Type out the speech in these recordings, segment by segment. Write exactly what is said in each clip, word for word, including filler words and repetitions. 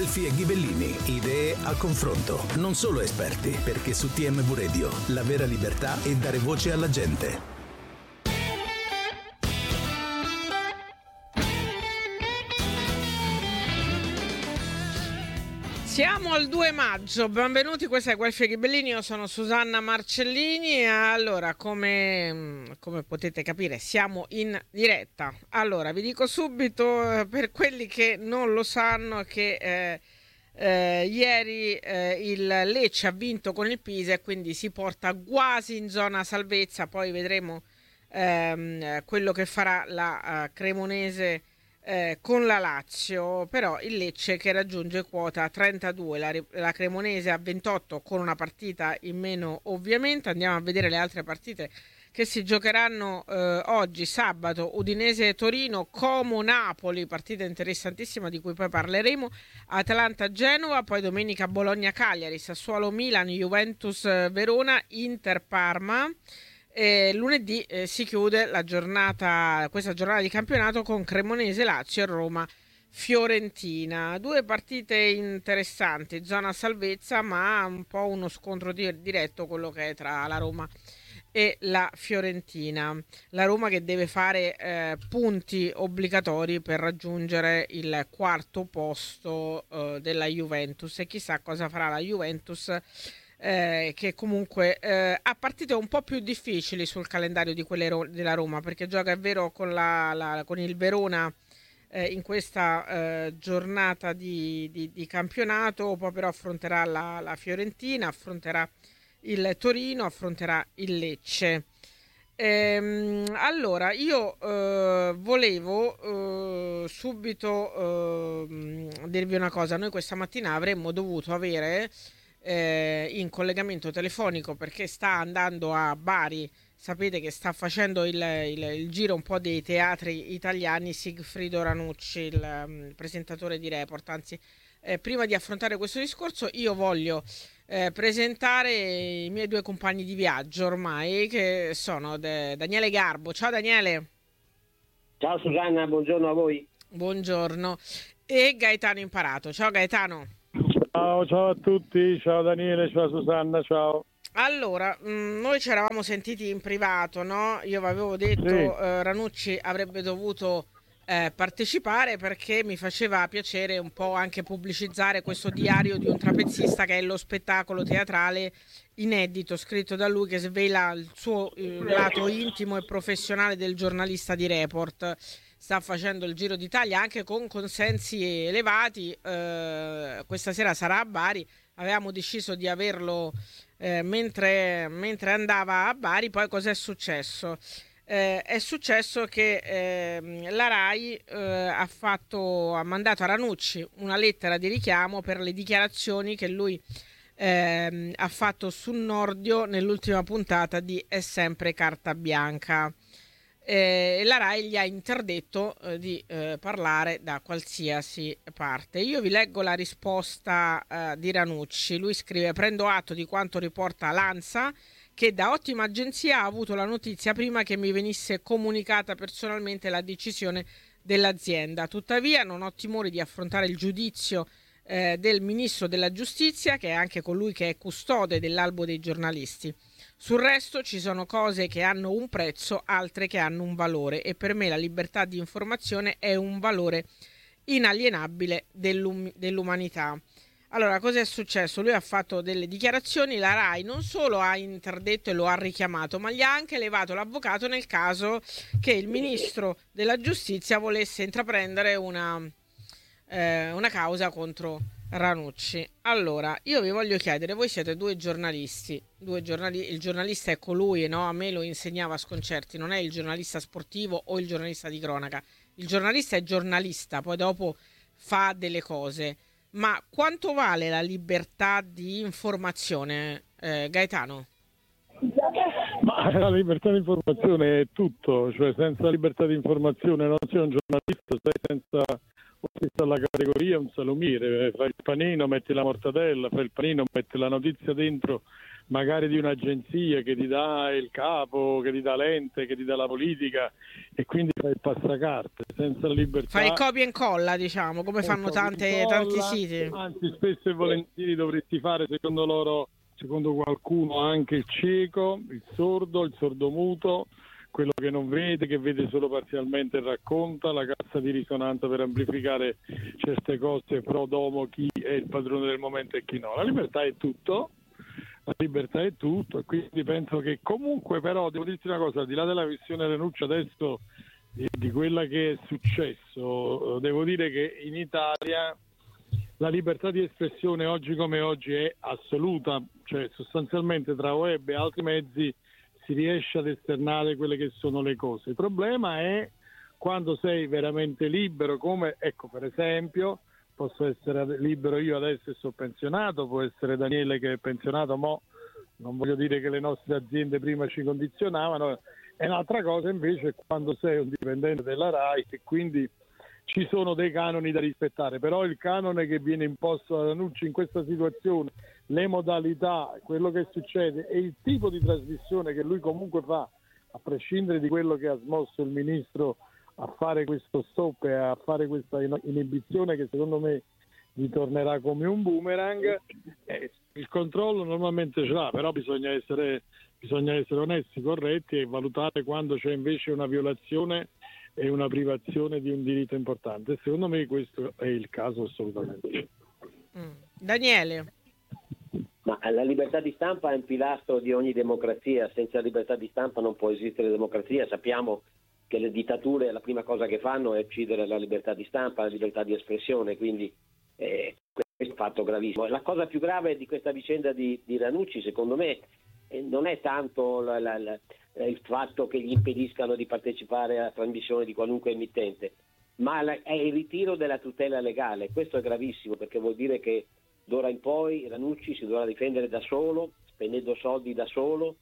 Guelfi e Ghibellini, idee a confronto, non solo esperti, perché su T M V Radio la vera libertà è dare voce alla gente. Siamo al due maggio, benvenuti, questo è Guelfi e Ghibellini, io sono Susanna Marcellini e allora come, come potete capire siamo in diretta. Allora vi dico subito per quelli che non lo sanno che eh, eh, ieri eh, il Lecce ha vinto con il Pisa e quindi si porta quasi in zona salvezza, poi vedremo ehm, quello che farà la uh, Cremonese Eh, con la Lazio, però il Lecce che raggiunge quota trentadue, la, la Cremonese a ventotto con una partita in meno ovviamente. Andiamo a vedere le altre partite che si giocheranno eh, oggi sabato: Udinese-Torino, Como-Napoli, partita interessantissima di cui poi parleremo, Atalanta-Genova, poi domenica Bologna-Cagliari, Sassuolo-Milan, Juventus-Verona, Inter-Parma. E lunedì eh, si chiude la giornata, questa giornata di campionato con Cremonese Lazio e Roma Fiorentina. Due partite interessanti, zona salvezza, ma un po' uno scontro di- diretto quello che è tra la Roma e la Fiorentina. La Roma che deve fare eh, punti obbligatori per raggiungere il quarto posto eh, della Juventus, e chissà cosa farà la Juventus. Eh, che comunque eh, ha partite un po' più difficili sul calendario di quelle ro- della Roma, perché gioca, è vero, con, la, la, con il Verona eh, in questa eh, giornata di, di, di campionato, poi però affronterà la, la Fiorentina, affronterà il Torino, affronterà il Lecce. Ehm, allora io eh, volevo eh, subito eh, dirvi una cosa. Noi questa mattina avremmo dovuto avere eh, in collegamento telefonico, perché sta andando a Bari, sapete che sta facendo il, il, il giro un po' dei teatri italiani, Sigfrido Ranucci, il, um, il presentatore di Report. Anzi, eh, prima di affrontare questo discorso io voglio eh, presentare i miei due compagni di viaggio ormai, che sono de- Daniele Garbo. Ciao Daniele. Ciao Susanna, buongiorno a voi. Buongiorno. E Gaetano Imparato. Ciao Gaetano. Ciao, ciao a tutti, ciao Daniele, ciao Susanna, ciao. Allora, mh, noi ci eravamo sentiti in privato, no? Io vi avevo detto Sì. eh, Ranucci avrebbe dovuto eh, partecipare, perché mi faceva piacere un po' anche pubblicizzare questo diario di un trapezzista, che è lo spettacolo teatrale inedito scritto da lui, che svela il suo eh, lato intimo e professionale del giornalista di Report. Sta facendo il Giro d'Italia anche con consensi elevati. Eh, questa sera sarà a Bari. Avevamo deciso di averlo eh, mentre, mentre andava a Bari. Poi cos'è successo? Eh, è successo che eh, la RAI eh, ha, fatto, ha mandato a Ranucci una lettera di richiamo per le dichiarazioni che lui eh, ha fatto su Nordio nell'ultima puntata di È sempre carta bianca. E eh, la RAI gli ha interdetto eh, di eh, parlare da qualsiasi parte. Io vi leggo la risposta eh, di Ranucci. Lui scrive: prendo atto di quanto riporta l'ANSA, che da ottima agenzia ha avuto la notizia prima che mi venisse comunicata personalmente la decisione dell'azienda. Tuttavia non ho timore di affrontare il giudizio eh, del ministro della giustizia, che è anche colui che è custode dell'albo dei giornalisti. Sul resto ci sono cose che hanno un prezzo, altre che hanno un valore, e per me la libertà di informazione è un valore inalienabile dell'um- dell'umanità. Allora, cosa è successo? Lui ha fatto delle dichiarazioni, la RAI non solo ha interdetto e lo ha richiamato, ma gli ha anche levato l'avvocato nel caso che il ministro della giustizia volesse intraprendere una, eh, una causa contro Ranucci. Allora, io vi voglio chiedere, voi siete due giornalisti, due giornali- il giornalista è colui, no? A me lo insegnava Sconcerti, non è il giornalista sportivo o il giornalista di cronaca. Il giornalista è giornalista, poi dopo fa delle cose. Ma quanto vale la libertà di informazione, eh, Gaetano? Ma la libertà di informazione è tutto, cioè senza libertà di informazione non sei un giornalista, sei senza alla categoria un salumiere, fai il panino, metti la mortadella, fai il panino, metti la notizia dentro, magari di un'agenzia che ti dà il capo, che ti dà l'ente, che ti dà la politica, e quindi fai il passacarte. Senza libertà fai copia e incolla, diciamo, come fanno tante, incolla, tanti siti. Anzi, spesso e volentieri dovresti fare, secondo loro, secondo qualcuno, anche il cieco, il sordo, il sordomuto, quello che non vede, che vede solo parzialmente e racconta, la cassa di risonanza per amplificare certe cose pro domo, chi è il padrone del momento e chi no. La libertà è tutto, la libertà è tutto, e quindi penso che comunque, però, devo dirti una cosa, al di là della questione Ranucci adesso, eh, di quella che è successo, devo dire che in Italia la libertà di espressione oggi come oggi è assoluta, cioè sostanzialmente tra web e altri mezzi si riesce ad esternare quelle che sono le cose. Il problema è quando sei veramente libero, come, ecco, per esempio, posso essere libero io adesso e sono pensionato, può essere Daniele che è pensionato, ma non voglio dire che le nostre aziende prima ci condizionavano, e un'altra cosa invece è quando sei un dipendente della RAI e quindi ci sono dei canoni da rispettare, però il canone che viene imposto da Ranucci in questa situazione, le modalità, quello che succede e il tipo di trasmissione che lui comunque fa, a prescindere di quello che ha smosso il ministro a fare questo stop e a fare questa inibizione che secondo me gli tornerà come un boomerang, eh, il controllo normalmente ce l'ha, però bisogna essere, bisogna essere onesti, corretti e valutare quando c'è invece una violazione e una privazione di un diritto importante. Secondo me questo è il caso assolutamente. Mm. Daniele. Ma la libertà di stampa è un pilastro di ogni democrazia, senza libertà di stampa non può esistere democrazia. Sappiamo che le dittature la prima cosa che fanno è uccidere la libertà di stampa, la libertà di espressione, quindi eh, questo è un fatto gravissimo. La cosa più grave di questa vicenda di, di Ranucci, secondo me, eh, non è tanto la, la, la, il fatto che gli impediscano di partecipare alla trasmissione di qualunque emittente, ma la, è il ritiro della tutela legale. Questo è gravissimo, perché vuol dire che d'ora in poi Ranucci si dovrà difendere da solo, spendendo soldi da solo,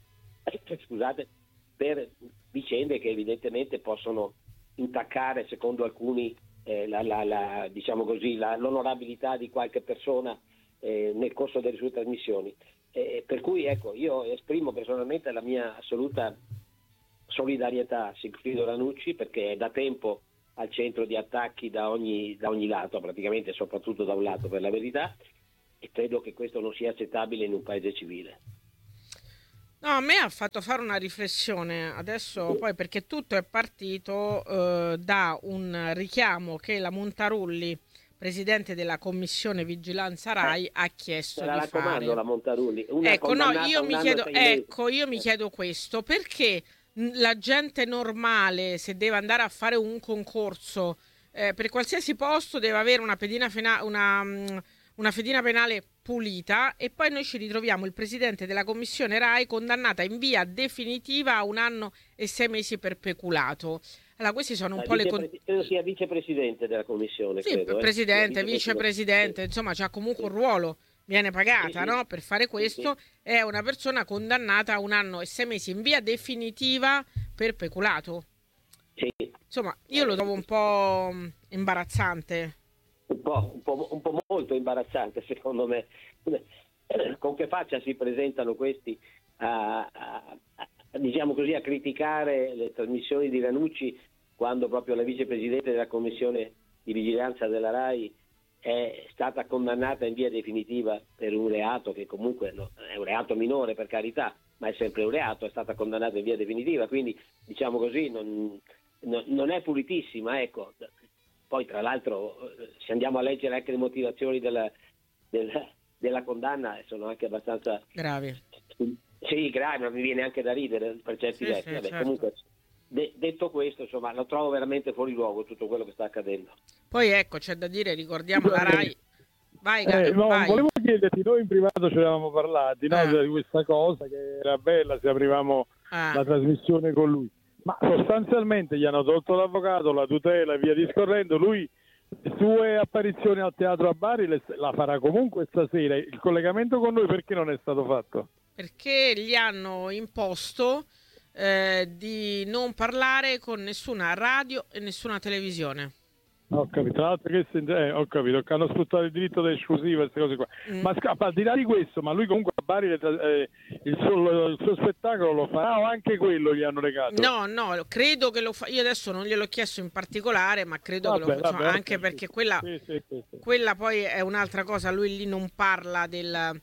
scusate, per vicende che evidentemente possono intaccare, secondo alcuni, eh, la, la, la, diciamo così, la, l'onorabilità di qualche persona eh, nel corso delle sue trasmissioni. Eh, per cui ecco, io esprimo personalmente la mia assoluta solidarietà a Sigfrido Ranucci, perché è da tempo al centro di attacchi da ogni, da ogni lato, praticamente soprattutto da un lato per la verità, e credo che questo non sia accettabile in un paese civile. No, a me ha fatto fare una riflessione adesso, poi, perché tutto è partito eh, da un richiamo che la Montarulli, presidente della commissione vigilanza RAI, ha chiesto Sarà di fare. La Montarulli. Una ecco, no, io mi chiedo, ecco, io mi eh. chiedo questo, perché la gente normale, se deve andare a fare un concorso eh, per qualsiasi posto, deve avere una pedina, fena- una, una fedina penale pulita, e poi noi ci ritroviamo il presidente della commissione RAI condannata in via definitiva a un anno e sei mesi per peculato. Allora, questi sono un La po' vice, le con... credo sia vicepresidente della commissione. Sì, credo, presidente, eh. vicepresidente, sì. Insomma, c'ha comunque un ruolo, viene pagata, sì, sì. no? Per fare questo, sì, sì. È una persona condannata a un anno e sei mesi in via definitiva per peculato. Sì. Insomma, io lo trovo un po' imbarazzante. Un po', un po', un po' molto imbarazzante, secondo me. Con che faccia si presentano questi a, a, a, diciamo così, a criticare le trasmissioni di Ranucci, quando proprio la vicepresidente della commissione di vigilanza della RAI è stata condannata in via definitiva per un reato che comunque no, è un reato minore, per carità, ma è sempre un reato, è stata condannata in via definitiva, quindi diciamo così non, non, non è pulitissima, ecco. Poi tra l'altro, se andiamo a leggere anche le motivazioni della, della, della condanna, sono anche abbastanza gravi. Sì, gravi, ma mi viene anche da ridere per certi sì, versi. sì, Vabbè, certo. Comunque, de- detto questo, insomma, lo trovo veramente fuori luogo tutto quello che sta accadendo. Poi ecco, c'è da dire, ricordiamo la RAI. Vai, Eh, no, vai. volevo chiederti, noi in privato ci eravamo parlati, no, Ah. di questa cosa, che era bella se aprivamo Ah. la trasmissione con lui, ma sostanzialmente gli hanno tolto l'avvocato, la tutela e via discorrendo. Lui le sue apparizioni al teatro a Bari le, la farà comunque stasera. Il collegamento con noi perché non è stato fatto? Perché gli hanno imposto eh, di non parlare con nessuna radio e nessuna televisione. Ho capito, tra l'altro che se, eh, ho capito che hanno sfruttato il diritto d'esclusiva queste cose qua. Mm. Ma al di là di questo, ma lui comunque a Bari eh, il, suo, il suo spettacolo lo farà o anche quello gli hanno legato? No, no, credo che lo fa. Io adesso non gliel'ho chiesto in particolare, ma credo vabbè, che lo faccia anche sì, perché quella, sì, sì, sì, sì. quella poi è un'altra cosa. Lui lì non parla del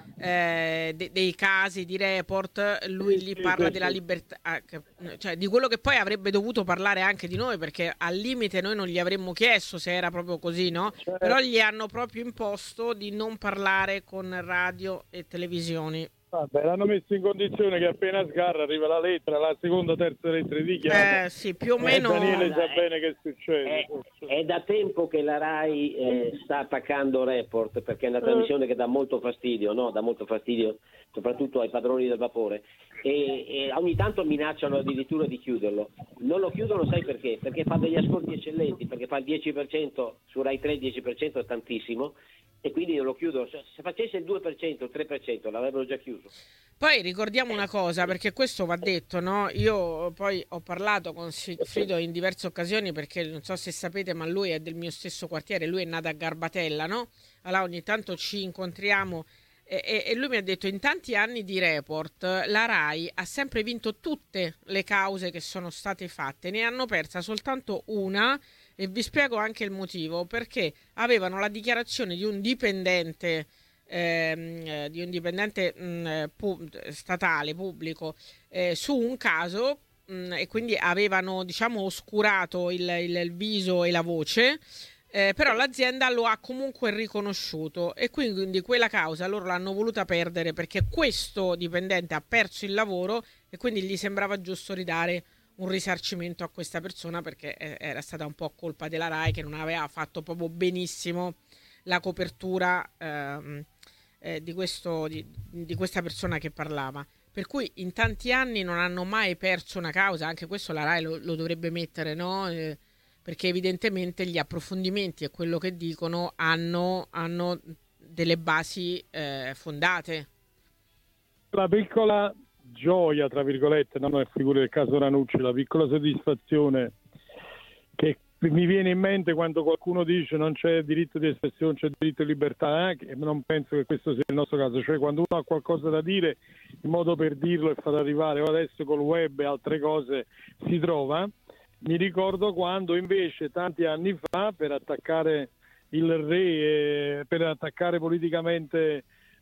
Eh, de- dei casi di report, lui lì parla della libertà, cioè di quello che poi avrebbe dovuto parlare anche di noi, perché al limite noi non gli avremmo chiesto se era proprio così, no? Certo. Però gli hanno proprio imposto di non parlare con radio e televisioni. Vabbè, l'hanno messo in condizione che appena sgarra arriva la lettera, la seconda, terza lettera di chiamo. Eh sì, più o meno. Eh, Daniele sa è, bene che succede. È, è da tempo che la Rai eh, sta attaccando Report, perché è una trasmissione che dà molto fastidio, no? Dà molto fastidio soprattutto ai padroni del vapore. E, e ogni tanto minacciano addirittura di chiuderlo. Non lo chiudono, sai perché? Perché fa degli ascolti eccellenti, perché fa il dieci per cento su Rai tre, il dieci per cento è tantissimo. E quindi non lo chiudo. Se facesse il due per cento, il tre per cento l'avrebbero già chiuso. Poi ricordiamo una cosa, perché questo va detto, no? Io poi ho parlato con Frido in diverse occasioni, perché non so se sapete, ma lui è del mio stesso quartiere, lui è nato a Garbatella, no? Allora ogni tanto ci incontriamo e, e, e lui mi ha detto: in tanti anni di report la Rai ha sempre vinto tutte le cause che sono state fatte, ne hanno persa soltanto una. E vi spiego anche il motivo, perché avevano la dichiarazione di un dipendente ehm, di un dipendente mh, pu- statale, pubblico, eh, su un caso mh, e quindi avevano, diciamo, oscurato il, il, il viso e la voce, eh, però l'azienda lo ha comunque riconosciuto e quindi quella causa loro l'hanno voluta perdere, perché questo dipendente ha perso il lavoro e quindi gli sembrava giusto ridare un risarcimento a questa persona, perché era stata un po' colpa della Rai che non aveva fatto proprio benissimo la copertura ehm, eh, di, questo, di, di questa persona che parlava. Per cui in tanti anni non hanno mai perso una causa, anche questo la Rai lo, lo dovrebbe mettere, no? Eh, perché evidentemente gli approfondimenti e quello che dicono hanno, hanno delle basi eh, fondate. La piccola gioia, tra virgolette, non è figura del caso Ranucci, la piccola soddisfazione che mi viene in mente quando qualcuno dice non c'è diritto di espressione, c'è diritto di libertà, eh, e non penso che questo sia il nostro caso, cioè quando uno ha qualcosa da dire, in modo per dirlo e far arrivare, o adesso col web e altre cose si trova. Mi ricordo quando invece tanti anni fa, per attaccare il re, eh, per attaccare politicamente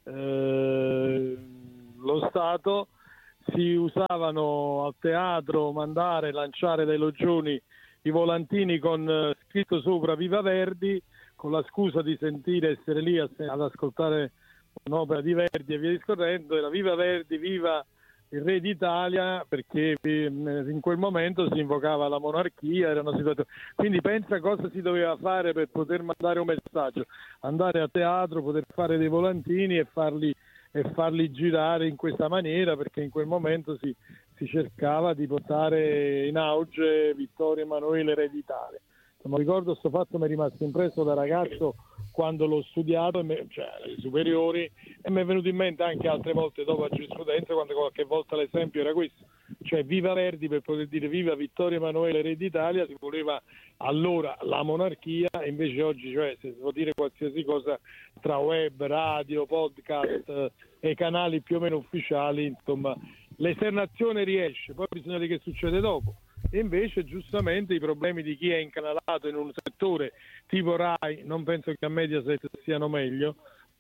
eh, lo Stato, si usavano al teatro mandare, lanciare dai loggioni i volantini con eh, scritto sopra Viva Verdi, con la scusa di sentire, essere lì a, ad ascoltare un'opera di Verdi e via discorrendo, era Viva Verdi, viva il re d'Italia, perché in quel momento si invocava la monarchia, erano situazioni. Quindi pensa cosa si doveva fare per poter mandare un messaggio, andare a teatro, poter fare dei volantini e farli e farli girare in questa maniera, perché in quel momento si, si cercava di portare in auge Vittorio Emanuele Re d'Italia. Non ricordo, sto fatto mi è rimasto impresso da ragazzo quando l'ho studiato, e me, cioè alle superiori, e mi è venuto in mente anche altre volte dopo a giurisprudenza, quando qualche volta l'esempio era questo, cioè Viva Verdi per poter dire viva Vittorio Emanuele Re d'Italia si voleva allora la monarchia, e invece oggi, cioè, se si può dire qualsiasi cosa tra web, radio, podcast eh, e canali più o meno ufficiali, insomma l'esternazione riesce, poi bisogna vedere che succede dopo. E invece giustamente i problemi di chi è incanalato in un settore tipo Rai, non penso che a Mediaset siano meglio,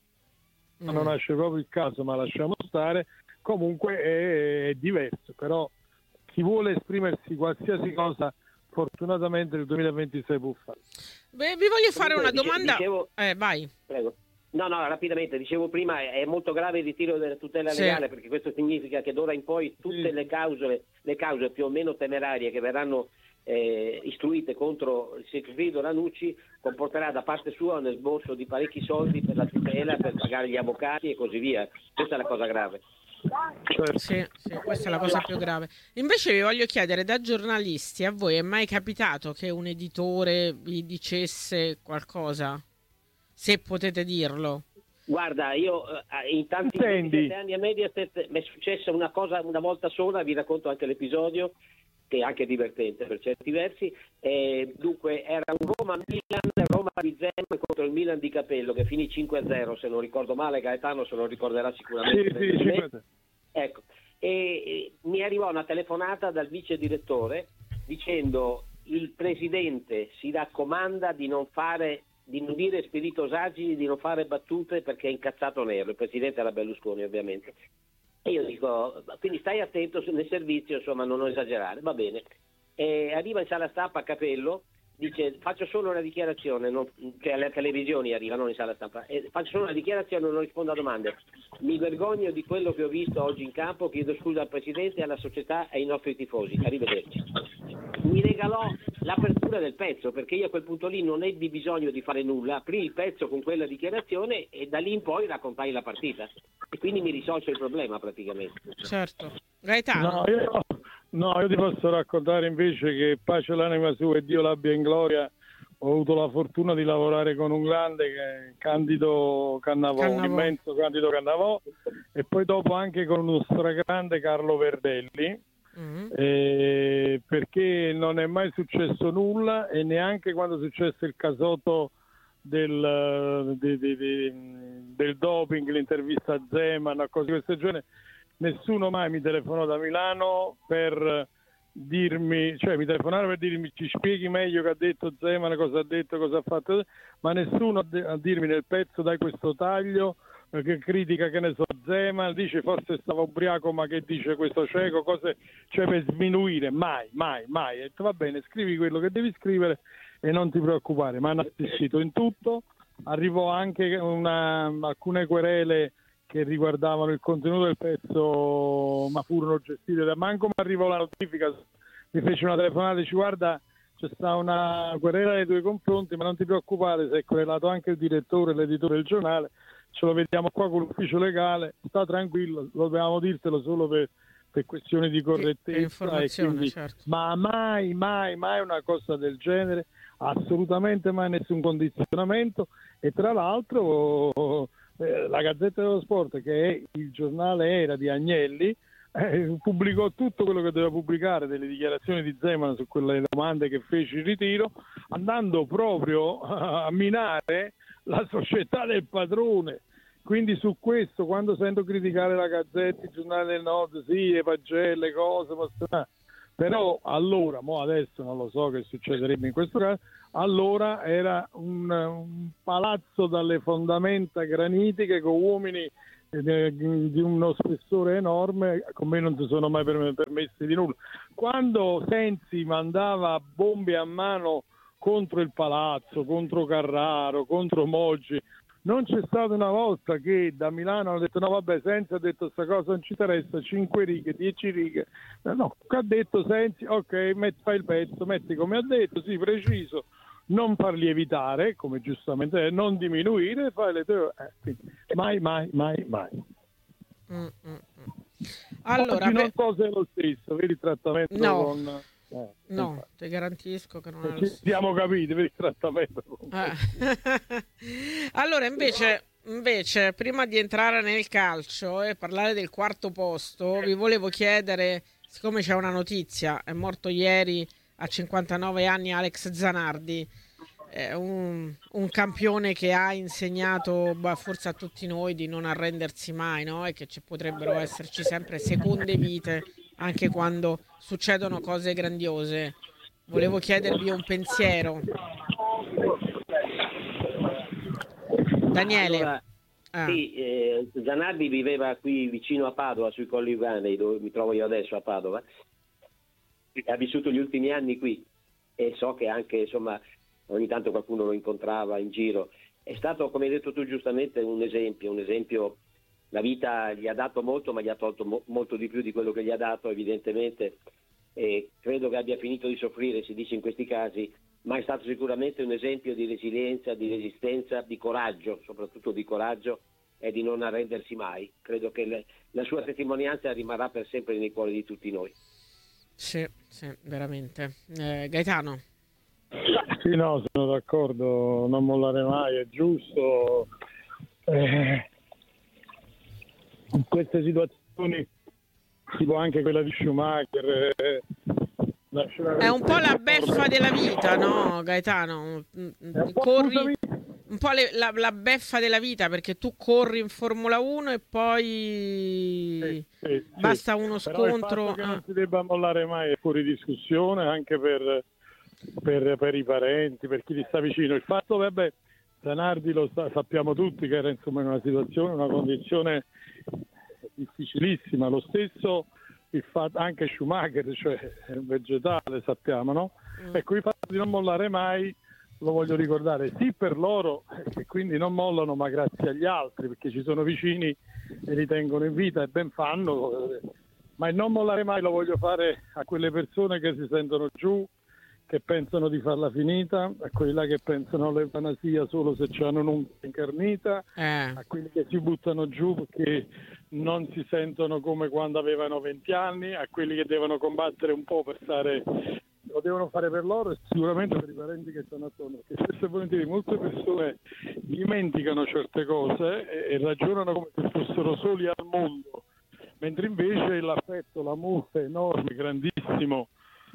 mm. non nasce proprio il caso, ma lasciamo stare, comunque è, è diverso, però chi vuole esprimersi qualsiasi cosa fortunatamente nel duemilaventisei può fare. Beh, vi voglio fare comunque, una domanda, dicevo, eh, vai. Prego. No, no, rapidamente, dicevo prima, è molto grave il ritiro della tutela sì. legale, perché questo significa che d'ora in poi tutte sì. le cause, le cause più o meno temerarie che verranno eh, istruite contro il Sigfrido Ranucci comporterà da parte sua un esborso di parecchi soldi per la tutela, per pagare gli avvocati e così via. Questa è la cosa grave. Certo. Sì, sì, questa è la cosa più grave. Invece vi voglio chiedere, da giornalisti, a voi è mai capitato che un editore vi dicesse qualcosa? Se potete dirlo. Guarda, io eh, in tanti anni a Mediaset mi è successa una cosa una volta sola, vi racconto anche l'episodio, che è anche divertente per certi versi. E dunque era un Roma-Milan, Roma di Zema contro il Milan di Capello, che finì cinque a zero, se non ricordo male. Gaetano se lo ricorderà sicuramente. Sì, sì, sì. Ecco, e, e mi arrivò una telefonata dal vice direttore dicendo: il presidente si raccomanda di non fare, di non dire spiritosaggi, di non fare battute perché è incazzato nero. Il presidente era Berlusconi, ovviamente. E io dico: quindi stai attento nel servizio, insomma, non esagerare, va bene. E arriva in sala stampa a Capello, dice: faccio solo una dichiarazione, non, cioè alle televisioni arriva, non in sala stampa, e faccio solo una dichiarazione, non rispondo a domande. Mi vergogno di quello che ho visto oggi in campo, chiedo scusa al presidente, alla società e ai nostri tifosi. Arrivederci. Mi regalò l'apertura del pezzo, perché io a quel punto lì non ebbi bisogno di fare nulla, aprì il pezzo con quella dichiarazione e da lì in poi raccontai la partita, e quindi mi risolse il problema praticamente. Certo. Gaetano? No, io, no, io ti posso raccontare invece che pace l'anima sua e Dio l'abbia in gloria. Ho avuto la fortuna di lavorare con un grande che è Candido Cannavò, Cannavò. un immenso Candido Cannavò, e poi dopo anche con uno stragrande Carlo Verdelli. Mm. Eh, perché non è mai successo nulla, e neanche quando è successo il casotto del, di, di, di, del doping, l'intervista a Zeman, cose di questo genere, nessuno mai mi telefonò da Milano per dirmi, cioè mi telefonarono per dirmi: ci spieghi meglio che ha detto Zeman, cosa ha detto, cosa ha fatto, ma nessuno a, de- a dirmi nel pezzo: dai questo taglio, che critica, che ne so, Zeman, dice forse stava ubriaco, ma che dice questo cieco, cose, cioè per sminuire. Mai, mai, mai. Ho detto: va bene, scrivi quello che devi scrivere e non ti preoccupare. Ma hanno assistito in tutto. Arrivò anche una, alcune querele che riguardavano il contenuto del pezzo, ma furono gestite da manco. Ma arrivò la notifica, mi fece una telefonata e dice: guarda, c'è stata una querela nei tuoi confronti, ma non ti preoccupare, se è querelato anche il direttore, l'editore del giornale, ce lo vediamo qua con l'ufficio legale, sta tranquillo, lo dovevamo dirtelo solo per, per questioni di correttezza. Informazione, e quindi, certo. Ma mai, mai, mai una cosa del genere, assolutamente mai nessun condizionamento. E tra l'altro eh, la Gazzetta dello Sport, che è il giornale era di Agnelli, eh, pubblicò tutto quello che doveva pubblicare delle dichiarazioni di Zeman su quelle domande che fece il ritiro, andando proprio a minare la società del padrone. Quindi su questo, quando sento criticare la Gazzetta, il giornale del Nord, sì, le pagelle, cose, posso... però allora, mo adesso non lo so che succederebbe in questo caso, allora era un, un palazzo dalle fondamenta granitiche con uomini di uno spessore enorme, con me non si sono mai permessi di nulla. Quando Sensi mandava bombe a mano contro il palazzo, contro Carraro, contro Moggi, non c'è stata una volta che da Milano hanno detto: no vabbè, Sensi ha detto sta cosa, non ci interessa, cinque righe, dieci righe. No, ha detto Sensi, ok, metti, fai il pezzo, metti come ha detto, sì, preciso, non far lievitare, come giustamente è, non diminuire, fai le tue... Eh, quindi, mai, mai, mai, mai. Mm, mm, mm. Allora, Oggi non beh... so se è lo stesso, vedi il trattamento no. con... Eh, no, ti garantisco che non è lo ci stesso. siamo capiti, vedi il trattamento con... Eh. Allora, invece, invece, prima di entrare nel calcio e parlare del quarto posto, vi volevo chiedere, siccome c'è una notizia, è morto ieri a cinquantanove anni Alex Zanardi, eh, un, un campione che ha insegnato bah, forse a tutti noi di non arrendersi mai, no? E che ci potrebbero esserci sempre seconde vite anche quando succedono cose grandiose. Volevo chiedervi un pensiero. Daniele. Allora, ah. sì, eh, Zanardi viveva qui vicino a Padova, sui Colli Euganei, dove mi trovo io adesso a Padova. Ha vissuto gli ultimi anni qui e so che anche, insomma, ogni tanto qualcuno lo incontrava in giro. È stato, come hai detto tu giustamente, un esempio, un esempio. La vita gli ha dato molto, ma gli ha tolto mo- molto di più di quello che gli ha dato, evidentemente, e credo che abbia finito di soffrire, si dice in questi casi, ma è stato sicuramente un esempio di resilienza, di resistenza, di coraggio, soprattutto di coraggio e di non arrendersi mai. Credo che le, la sua testimonianza rimarrà per sempre nei cuori di tutti noi. Sì, sì, veramente. Eh, Gaetano? Sì, no, sono d'accordo, non mollare mai, è giusto. Eh, in queste situazioni, tipo anche quella di Schumacher, eh, È un po' la beffa della vita, no, Gaetano? Un Corri un po' le, la, la beffa della vita, perché tu corri in Formula uno e poi sì, sì, basta sì. uno Però scontro. il fatto che ah. non si debba mollare mai è fuori discussione, anche per, per, per i parenti, per chi ti sta vicino. Il fatto, vabbè, Zanardi lo sa, sappiamo tutti che era insomma in una situazione, una condizione difficilissima. Lo stesso il fatto, anche Schumacher, cioè è un vegetale, sappiamo, no? Mm. Ecco, il fatto di non mollare mai lo voglio ricordare, sì per loro, che quindi non mollano, ma grazie agli altri, perché ci sono vicini e li tengono in vita e ben fanno, ma il non mollare mai lo voglio fare a quelle persone che si sentono giù, che pensano di farla finita, a quelli là che pensano all'eutanasia solo se hanno un'unghia incarnita, eh. a quelli che si buttano giù perché non si sentono come quando avevano venti anni, a quelli che devono combattere un po' per stare, lo devono fare per loro e sicuramente per i parenti che stanno attorno, perché spesso e volentieri molte persone dimenticano certe cose e, e ragionano come se fossero soli al mondo, mentre invece l'affetto, l'amore enorme, grandissimo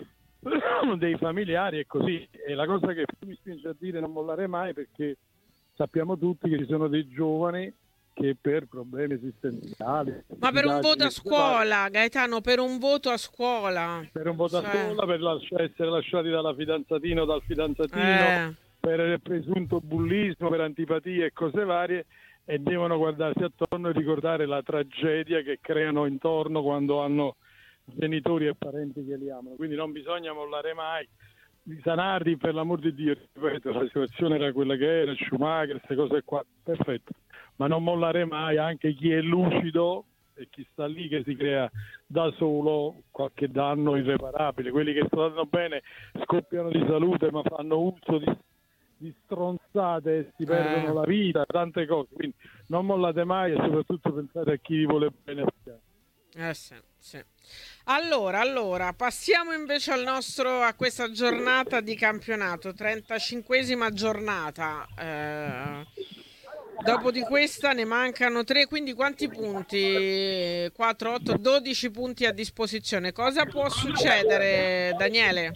dei familiari è così. E la cosa che mi spinge a dire non mollare mai, perché sappiamo tutti che ci sono dei giovani che per problemi esistenziali, ma per un voto a scuola, Gaetano, per un voto a scuola, per un voto cioè... a scuola, per lasci- essere lasciati dalla fidanzatina o dal fidanzatino, eh. per il presunto bullismo, per antipatie e cose varie, e devono guardarsi attorno e ricordare la tragedia che creano intorno quando hanno genitori e parenti che li amano. Quindi non bisogna mollare mai. Di Zanardi, per l'amor di Dio, ripeto, la situazione era quella che era, Schumacher, queste cose qua, perfetto, ma non mollare mai anche chi è lucido e chi sta lì che si crea da solo qualche danno irreparabile. Quelli che stanno bene scoppiano di salute ma fanno uso di, di stronzate e si perdono eh. la vita, tante cose. Quindi non mollate mai e soprattutto pensate a chi vi vuole bene. Eh sì, sì. Allora, allora, passiamo invece al nostro, a questa giornata di campionato, trentacinquesima giornata. Eh, dopo di questa ne mancano tre, quindi quanti punti? quattro, otto, dodici punti a disposizione. Cosa può succedere, Daniele?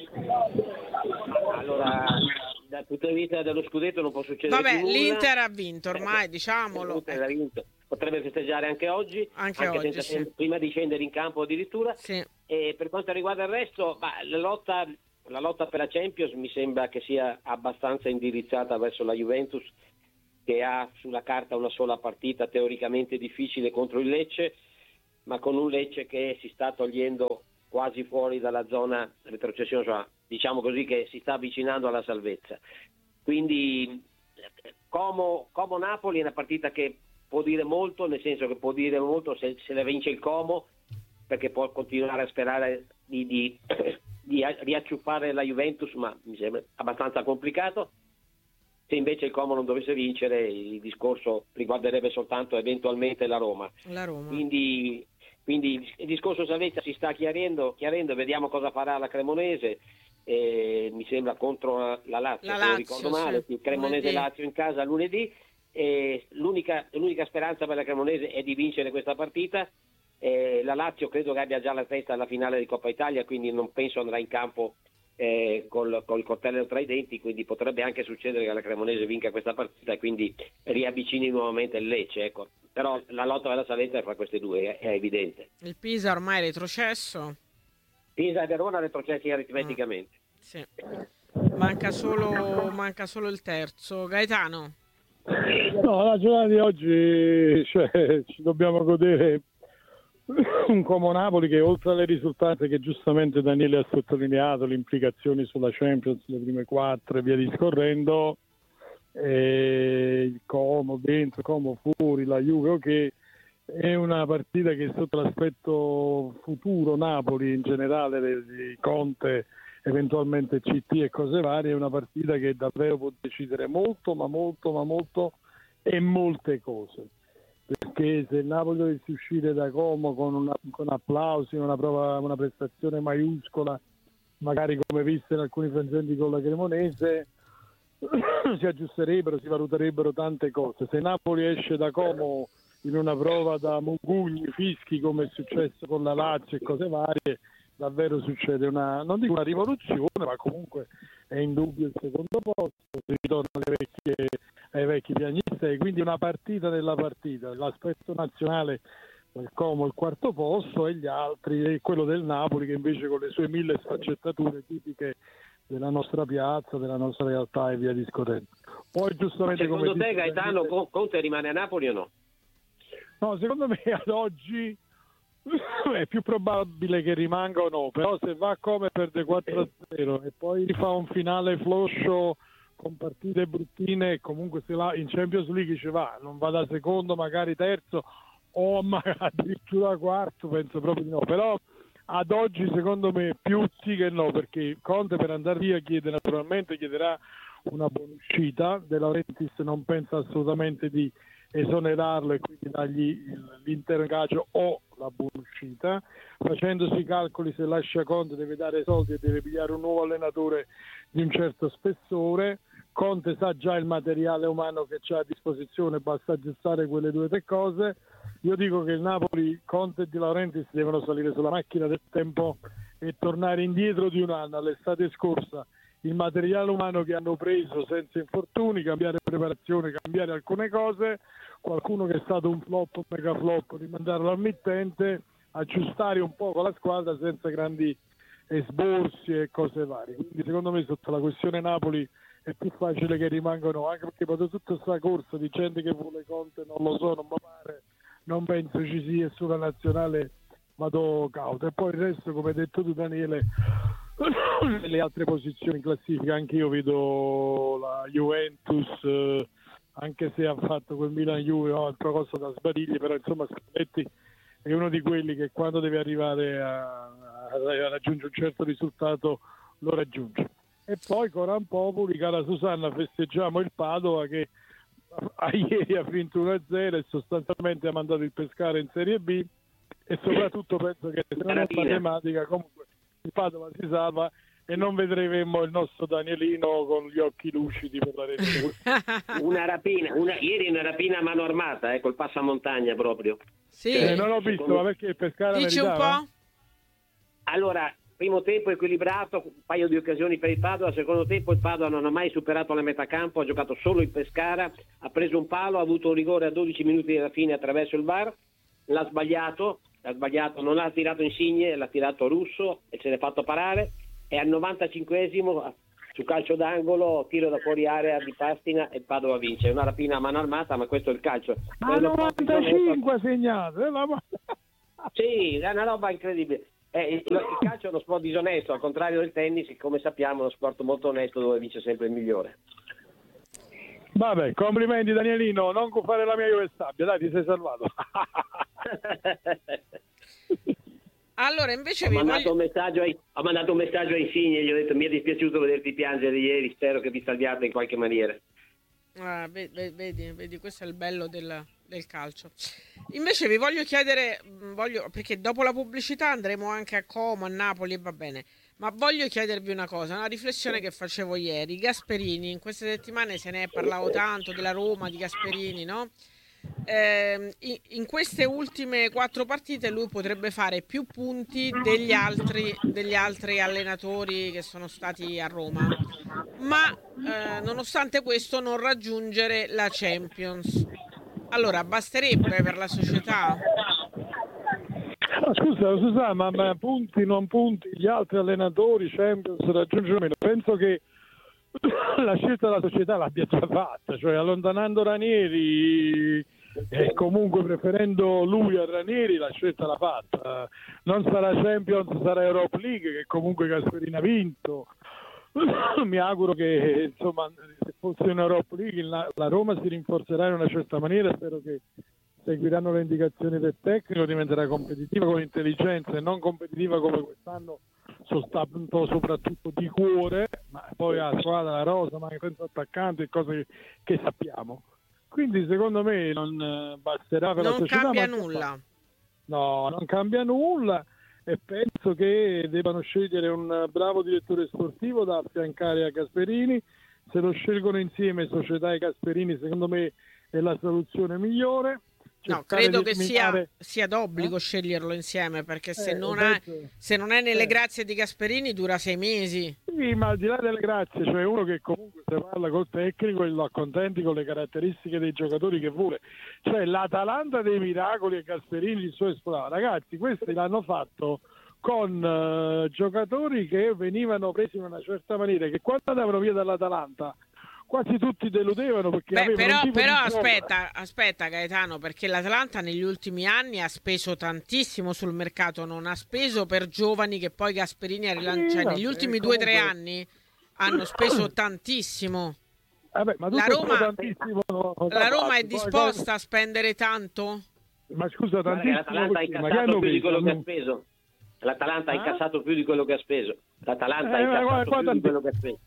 Allora, dal punto di vista dello scudetto non può succedere Vabbè, più nulla. l'Inter ha vinto ormai, diciamolo. L'Inter ha vinto. Potrebbe festeggiare anche oggi, anche, anche oggi, senza, sì. prima di scendere in campo addirittura. Sì. E per quanto riguarda il resto, bah, la, lotta, la lotta per la Champions mi sembra che sia abbastanza indirizzata verso la Juventus, che ha sulla carta una sola partita teoricamente difficile contro il Lecce, ma con un Lecce che si sta togliendo quasi fuori dalla zona retrocessione, cioè, diciamo così, che si sta avvicinando alla salvezza. Quindi Como, Como-Napoli è una partita che può dire molto, nel senso che può dire molto se, se la vince il Como, perché può continuare a sperare di, di, di riacciuffare la Juventus, ma mi sembra abbastanza complicato. Se invece il Como non dovesse vincere, il discorso riguarderebbe soltanto eventualmente la Roma. La Roma. Quindi, quindi il discorso salvezza si sta chiarendo, chiarendo, vediamo cosa farà la Cremonese. Eh, mi sembra contro la Lazio, la se Lazio, non ricordo male, sì. Cremonese-Lazio in casa lunedì. Eh, l'unica, l'unica speranza per la Cremonese è di vincere questa partita. Eh, la Lazio credo che abbia già la testa alla finale di Coppa Italia, quindi non penso andrà in campo eh, col, col coltello tra i denti, quindi potrebbe anche succedere che la Cremonese vinca questa partita e quindi riavvicini nuovamente il Lecce, ecco. Però la lotta della salvezza è fra queste due, è, è evidente. Il Pisa ormai è retrocesso. Pisa e Verona retrocessi aritmeticamente. Mm, sì. Manca solo, manca solo il terzo. Gaetano? No, la giornata di oggi, cioè, ci dobbiamo godere un Como Napoli che, oltre alle risultanze che giustamente Daniele ha sottolineato, le implicazioni sulla Champions, le prime quattro e via discorrendo, e il Como dentro, Como fuori, la Juve, ok, è una partita che sotto l'aspetto futuro Napoli in generale, di Conte, eventualmente C T e cose varie, è una partita che davvero può decidere molto, ma molto, ma molto e molte cose. Perché se il Napoli dovesse uscire da Como con, una, con applausi, una, prova, una prestazione maiuscola, magari come visto in alcuni frangenti con la Cremonese, si aggiusterebbero, si valuterebbero tante cose. Se Napoli esce da Como in una prova da mugugni, fischi, come è successo con la Lazio e cose varie, davvero succede una, non dico una rivoluzione, ma comunque è indubbio il secondo posto, si ritorna alle vecchie, ai vecchi piagnistei, quindi una partita nella partita, l'aspetto nazionale il Como il quarto posto e gli altri, e quello del Napoli che invece con le sue mille sfaccettature tipiche della nostra piazza, della nostra realtà e via discorrendo. Poi giustamente secondo come te Gaetano Gaetano Conte rimane a Napoli o no? No, secondo me ad oggi è più probabile che rimanga o no, però se va come perde quattro a zero e poi fa un finale floscio con partite bruttine e comunque se va in Champions League ci va, non va da secondo, magari terzo o magari addirittura quarto, penso proprio di no, però ad oggi secondo me più sì che no, perché Conte per andare via chiede naturalmente chiederà una buona uscita, De Laurentiis non pensa assolutamente di esonerarlo e quindi dargli l'intero ingaggio o la buona uscita, facendosi i calcoli se lascia Conte deve dare soldi e deve pigliare un nuovo allenatore di un certo spessore. Conte sa già il materiale umano che c'ha a disposizione, basta aggiustare quelle due o tre cose. Io dico che il Napoli, Conte e De Laurentiis devono salire sulla macchina del tempo e tornare indietro di un anno, all'estate scorsa, il materiale umano che hanno preso senza infortuni, cambiare preparazione, cambiare alcune cose, qualcuno che è stato un flop, un mega flop, rimandarlo al mittente, aggiustare un po' con la squadra senza grandi esborsi e cose varie. Quindi secondo me sotto la questione Napoli è più facile che rimangano, anche perché poi tutta questa corsa di gente che vuole Conte, non lo so, non mi pare, non penso ci sia sulla nazionale, vado cauto. E poi il resto, come hai detto tu Daniele, nelle altre posizioni in classifica anche io vedo la Juventus, eh, anche se ha fatto quel Milan-Juve o altra cosa da sbadigli, però insomma Spalletti è uno di quelli che quando deve arrivare a, a raggiungere un certo risultato lo raggiunge. E poi Coran Popoli, cara Susanna, festeggiamo il Padova che a ieri ha vinto uno a zero e sostanzialmente ha mandato il Pescara in Serie B, e soprattutto penso che se non è matematica comunque il Padova si salva e non vedremo il nostro Danielino con gli occhi lucidi per la rete. Una rapina, una, ieri una rapina a mano armata, eh, col passamontagna proprio. Sì. Eh, non ho visto, secondo... ma perché il Pescara Dici meritava? un po'? Allora, primo tempo equilibrato, un paio di occasioni per il Padova, secondo tempo il Padova non ha mai superato la metà campo, ha giocato solo il Pescara, ha preso un palo, ha avuto un rigore a dodici minuti dalla fine attraverso il V A R, l'ha sbagliato, l'ha sbagliato, non ha tirato Insigne, l'ha tirato Russo e se l'è fatto parare, e al novantacinquesimo su calcio d'angolo, tiro da fuori area di Pastina e il Padova vince. È una rapina a mano armata, ma questo è il calcio. Ma novantacinque ha segnato, eh, la... Sì, è una roba incredibile. Eh, il, il calcio è uno sport disonesto, al contrario del tennis, che come sappiamo è uno sport molto onesto dove vince sempre il migliore. Vabbè, complimenti Danielino, non fare la mia Juve Stabia, dai, ti sei salvato. Allora invece ho, vi mandato voglio... un messaggio ai, ho mandato un messaggio a Insigne, gli ho detto mi è dispiaciuto vederti piangere ieri, spero che vi salviate in qualche maniera. Ah, vedi, vedi, vedi, questo è il bello del, del calcio. Invece vi voglio chiedere, voglio, perché dopo la pubblicità andremo anche a Como, a Napoli e va bene, ma voglio chiedervi una cosa, una riflessione che facevo ieri. Gasperini, in queste settimane se ne è parlato tanto della Roma, di Gasperini, no? Eh, in, in queste ultime quattro partite lui potrebbe fare più punti degli altri, degli altri allenatori che sono stati a Roma, ma eh, nonostante questo non raggiungere la Champions. Allora basterebbe per la società? Ah, scusa Susanna, ma, ma punti non punti gli altri allenatori Champions raggiungono meno? Penso che la scelta della società l'abbia già fatta, cioè allontanando Ranieri e comunque preferendo lui a Ranieri, la scelta l'ha fatta. Non sarà Champions, sarà Europa League, che comunque Gasperini ha vinto. Mi auguro che insomma se fosse in Europa League la, la Roma si rinforzerà in una certa maniera, spero che seguiranno le indicazioni del tecnico, diventerà competitiva con intelligenza e non competitiva come quest'anno soltanto soprattutto di cuore, ma poi la squadra, la rosa, ma anche senza attaccante, cose che, che sappiamo. Quindi secondo me non basterà per non la società. Non cambia ma nulla. No, non cambia nulla e penso che debbano scegliere un bravo direttore sportivo da affiancare a Gasperini. Se lo scelgono insieme società e Gasperini, secondo me è la soluzione migliore. No, credo che sia, sia d'obbligo eh? sceglierlo insieme, perché se, eh, non ha, se non è nelle eh. grazie di Gasperini dura sei mesi. Sì, ma al di là delle grazie, cioè uno che comunque se parla col tecnico e lo accontenti con le caratteristiche dei giocatori che vuole. Cioè l'Atalanta dei miracoli e Gasperini il suo esplosivo. Ragazzi, questi l'hanno fatto con uh, giocatori che venivano presi in una certa maniera, che quando andavano via dall'Atalanta quasi tutti deludevano perché Beh, però, un però aspetta, aspetta Gaetano, perché l'Atalanta negli ultimi anni ha speso tantissimo sul mercato, non ha speso per giovani che poi Gasperini ha rilanciato, cioè, negli ultimi due o tre anni hanno speso tantissimo. Vabbè, ma la Roma, tantissimo la Roma è disposta poi... a spendere tanto? Ma scusa, tantissimo. L'Atalanta ha incassato più di quello che ha speso. L'Atalanta ha incassato più di quello che ha speso. L'Atalanta ha incassato più di quello che ha speso.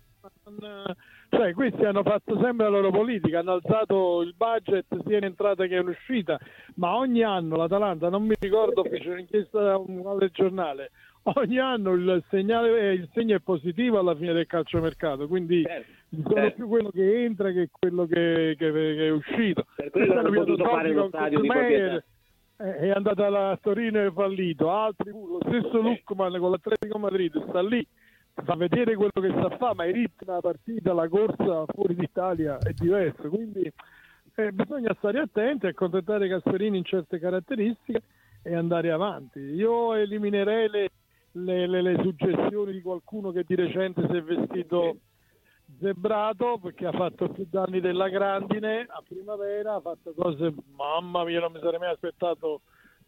Cioè questi hanno fatto sempre la loro politica, hanno alzato il budget sia in entrata che in uscita, ma ogni anno l'Atalanta, non mi ricordo, fece un'inchiesta da un giornale, ogni anno il segnale, il segno è positivo alla fine del calciomercato, quindi certo, sono certo. più quello che entra che quello che, che, che è uscito. Per quello hanno potuto fare lo stadio di proprietà. È andata a Torino e è fallito, altri, lo stesso Lukman con l'Atletico Madrid sta lì, fa vedere quello che sa fare, ma i ritmi della partita, la corsa fuori d'Italia è diverso, quindi eh, bisogna stare attenti, accontentare Gasperini in certe caratteristiche e andare avanti. Io eliminerei le, le, le, le suggestioni di qualcuno che di recente si è vestito zebrato perché ha fatto più danni della grandine a primavera, ha fatto cose, mamma mia, non mi sarei mai aspettato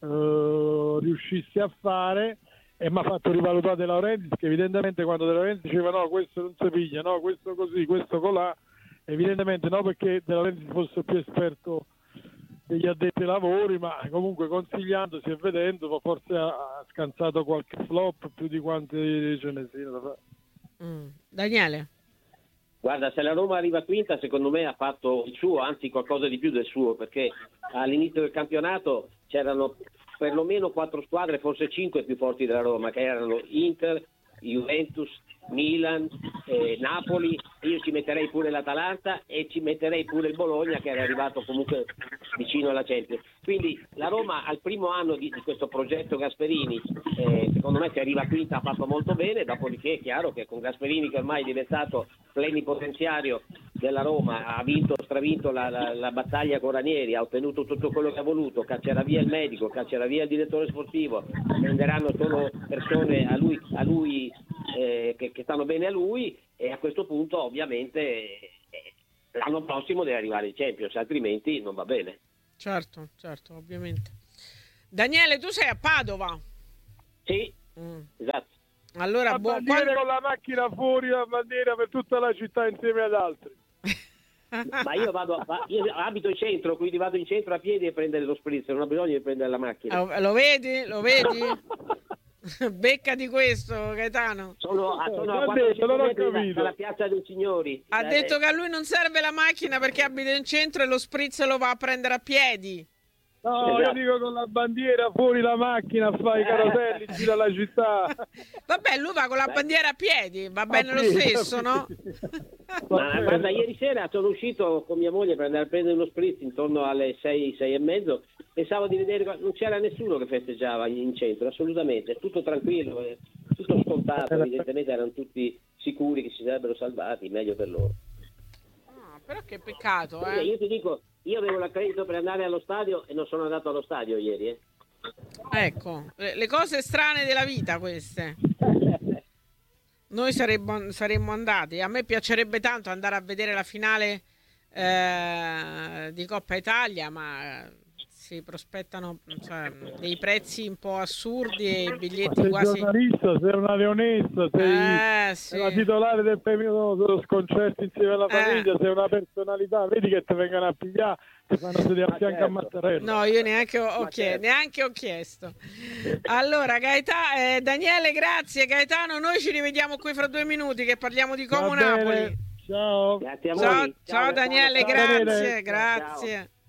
uh, riuscissi a fare, e mi ha fatto rivalutare De Laurentiis, che evidentemente quando De Laurentiis diceva no, questo non si piglia, no, questo così, questo colà, evidentemente no, perché De Laurentiis fosse più esperto degli addetti ai lavori, ma comunque consigliandosi e vedendo forse ha scansato qualche flop più di quanti ce ne siano da fare. Mm. Daniele? Guarda, se la Roma arriva quinta, secondo me ha fatto il suo, anzi qualcosa di più del suo, perché all'inizio del campionato c'erano perlomeno quattro squadre, forse cinque più forti della Roma, che erano Inter, Juventus, Milan, eh, Napoli, io ci metterei pure l'Atalanta e ci metterei pure il Bologna, che era arrivato comunque vicino alla Champions. Quindi la Roma al primo anno di, di questo progetto Gasperini, eh, secondo me, che arriva quinta, ha fatto molto bene, dopodiché è chiaro che con Gasperini, che ormai è diventato plenipotenziario della Roma, ha vinto, stravinto la, la, la battaglia con Ranieri, ha ottenuto tutto quello che ha voluto, caccerà via il medico, caccerà via il direttore sportivo, prenderanno solo persone a lui, a lui eh, che, che stanno bene a lui, e a questo punto ovviamente eh, l'anno prossimo deve arrivare il Champions, altrimenti non va bene. Certo, certo, ovviamente. Daniele, tu sei a Padova? Sì, mm. esatto. Allora, la buon... bandiera quando... con la macchina fuori, la bandiera per tutta la città insieme ad altri. Ma io vado a, io abito in centro, quindi vado in centro a piedi e prendere lo spritz, non ho bisogno di prendere la macchina. Oh, lo vedi? Lo vedi? Becca di questo, Gaetano. Sono, sono a quattrocento metri da, dalla piazza dei Signori. Ha eh, detto che a lui non serve la macchina perché abita in centro e lo spritz lo va a prendere a piedi. No, esatto. Io dico con la bandiera fuori la macchina, fai i caroselli, gira la città. Vabbè, lui va con la bandiera a piedi, va bene a lo piedi, stesso, no? Ma guarda, ieri sera sono uscito con mia moglie per andare a prendere uno spritz intorno alle sei, sei e mezzo. Pensavo di vedere, non c'era nessuno che festeggiava in centro, assolutamente, tutto tranquillo, tutto scontato, evidentemente erano tutti sicuri che si sarebbero salvati, meglio per loro. Ah, però che peccato, eh? Io ti dico, io avevo l'accredito per andare allo stadio e non sono andato allo stadio ieri, eh. Ecco, le cose strane della vita queste. Noi saremmo, saremmo andati. A me piacerebbe tanto andare a vedere la finale eh, di Coppa Italia, ma si prospettano, cioè, dei prezzi un po' assurdi e i biglietti sei quasi... Sei giornalista, sei una leonessa, sei eh, sì. la titolare del premio dello sconcerto insieme alla famiglia, eh. sei una personalità, vedi che ti vengono a pigliare, ti fanno sedere a fianco certo. a Mattarella. No, io neanche ho, ho, chiesto, certo. neanche ho chiesto. Allora, Gaeta, eh, Daniele, grazie. Gaetano, noi ci rivediamo qui fra due minuti che parliamo di Como Napoli. Ciao. Grazie a voi. Ciao, ciao, ciao Daniele, ciao, grazie, ciao. grazie. Ciao.